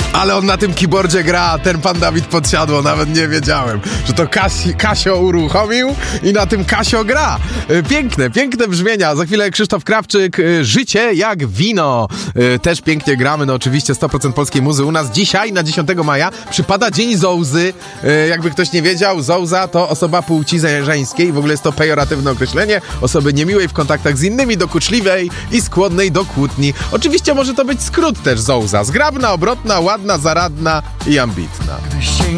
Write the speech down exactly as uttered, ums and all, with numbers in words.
Ale on na tym keyboardzie gra, ten pan Dawid Podsiadło, nawet nie wiedziałem, że to Kasi, Kasio uruchomił i na tym Kasio gra. Piękne, piękne brzmienia. Za chwilę Krzysztof Krawczyk, Życie jak wino. Też pięknie gramy, no oczywiście sto procent polskiej muzy. U nas dzisiaj, na dziesiątego maja, przypada Dzień Zołzy. Jakby ktoś nie wiedział, Zołza to osoba płci żeńskiej, w ogóle jest to pejoratywne określenie, osoby niemiłej w kontaktach z innymi, dokuczliwej i skłonnej do kłótni. Oczywiście może to być skrót też Zołza. Zgrabna, obrotna, ładna, zaradna i ambitna.